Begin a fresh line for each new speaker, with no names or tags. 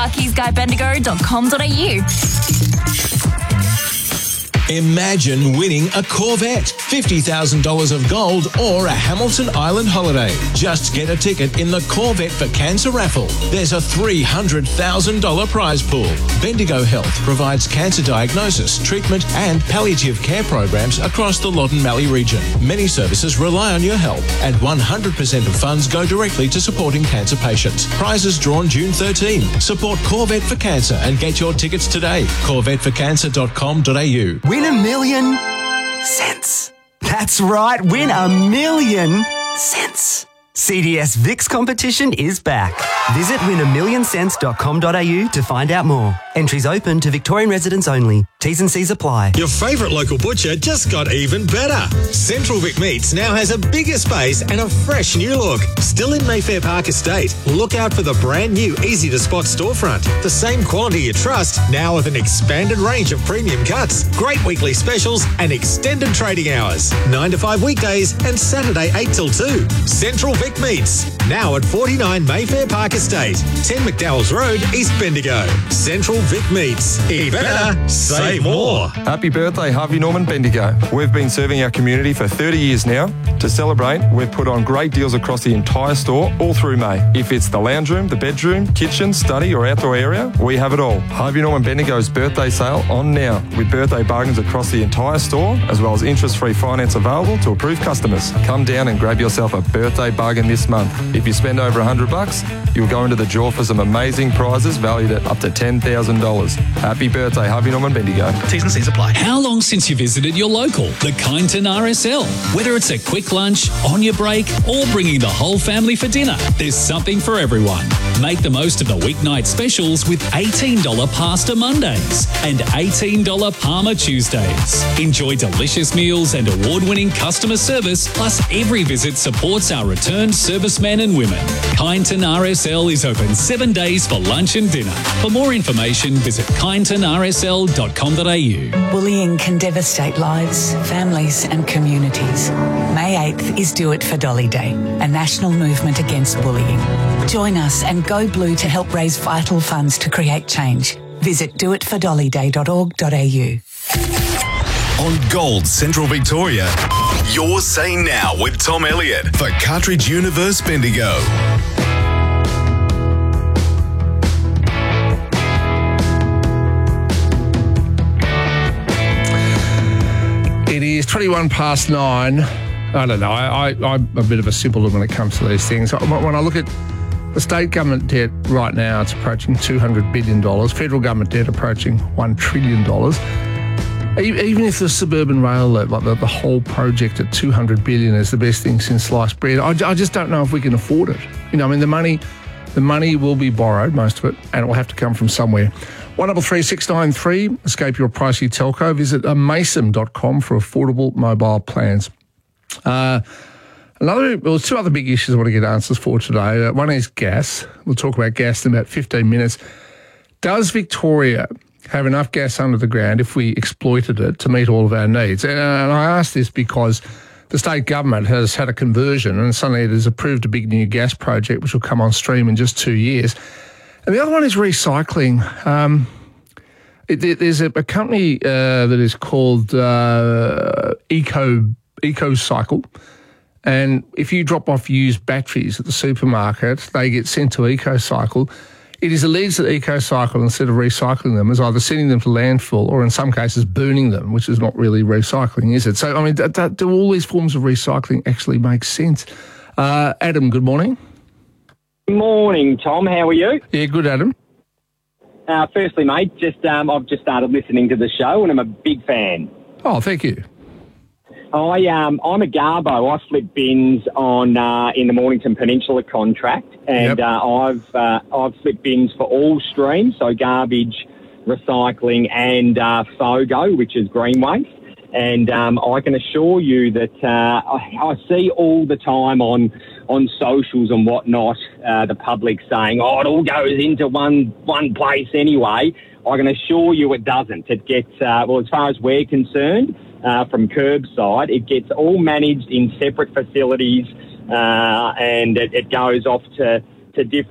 marquisguybendigo.com.au.
Imagine winning a Corvette, $50,000 of gold, or a Hamilton Island holiday. Just get a ticket in the Corvette for Cancer raffle. There's a $300,000 prize pool. Bendigo Health provides cancer diagnosis, treatment, and palliative care programs across the Loddon Mallee region. Many services rely on your help, and 100% of funds go directly to supporting cancer patients. Prizes drawn June 13. Support Corvette for Cancer and get your tickets today. CorvetteForCancer.com.au.
Win $1 million cents. That's right, win $1 million cents. CDS VIX competition is back. Visit win1millioncents.com.au to find out more. Entries open to Victorian residents only. T's and C's apply.
Your favourite local butcher just got even better. Central Vic Meats now has a bigger space and a fresh new look. Still in Mayfair Park Estate. Look out for the brand new easy-to-spot storefront. The same quality you trust, now with an expanded range of premium cuts, great weekly specials and extended trading hours. 9 to 5 weekdays and Saturday 8 till 2. Central Vic Meats, now at 49 Mayfair Park Estate, 10 McDowell's Road, East Bendigo. Central Vic Meats. Eat better, save more.
Happy birthday, Harvey Norman Bendigo. We've been serving our community for 30 years now. To celebrate, we've put on great deals across the entire store all through May. If it's the lounge room, the bedroom, kitchen, study or outdoor area, we have it all. Harvey Norman Bendigo's birthday sale on now, with birthday bargains across the entire store, as well as interest-free finance available to approved customers. Come down and grab yourself a birthday bargain this month. If you spend over $100, you'll go into the draw for some amazing prizes valued at up to $10,000. Happy birthday, Harvey Norman Bendigo.
T's and C's apply.
How long since you visited your local, the Kyneton RSL? Whether it's a quick lunch, on your break, or bringing the whole family for dinner, there's something for everyone. Make the most of the weeknight specials with $18 Pasta Mondays and $18 Parma Tuesdays. Enjoy delicious meals and award-winning customer service, plus every visit supports our returned servicemen and women. Kyneton RSL is open 7 days for lunch and dinner. For more information, visit kynetonrsl.com.au.
Bullying can devastate lives, families and communities. May 8th is Do It for Dolly Day, a national movement against bullying. Join us and go blue to help raise vital funds to create change. Visit doitfordollyday.org.au.
On Gold Central Victoria, you're Say Now with Tom Elliott for Cartridge Universe Bendigo.
It is 21 past 9. I don't know. I'm a bit of a simpleton when it comes to these things. When I look at the state government debt right now, it's approaching $200 billion. Federal government debt approaching $1 trillion. Even if the suburban rail, like the whole project at $200 billion is the best thing since sliced bread, I just don't know if we can afford it. You know, I mean, the money will be borrowed, most of it, and it will have to come from somewhere. 133693, escape your pricey telco. Visit mason.com for affordable mobile plans. Two other big issues I want to get answers for today. One is gas. We'll talk about gas in about 15 minutes. Does Victoria have enough gas under the ground if we exploited it to meet all of our needs? And I ask this because the state government has had a conversion and suddenly it has approved a big new gas project which will come on stream in just 2 years. And the other one is recycling. There's a company that is called EcoCycle. And if you drop off used batteries at the supermarket, they get sent to EcoCycle. It is alleged that EcoCycle, instead of recycling them, is either sending them to landfill or in some cases burning them, which is not really recycling, is it? So, I mean, do all these forms of recycling actually make sense? Adam, good morning.
Morning, Tom. How are you?
Yeah, good, Adam.
Firstly, mate, I've just started listening to the show and I'm a big fan.
Oh, thank you.
I'm a Garbo. I flip bins on in the Mornington Peninsula contract, and I've flipped bins for all streams, so garbage, recycling, and FOGO, which is green waste. And I can assure you that I see all the time on socials and whatnot the public saying, "Oh, it all goes into one place anyway." I can assure you it doesn't. It gets as far as we're concerned. From curbside, it gets all managed in separate facilities and it goes off to different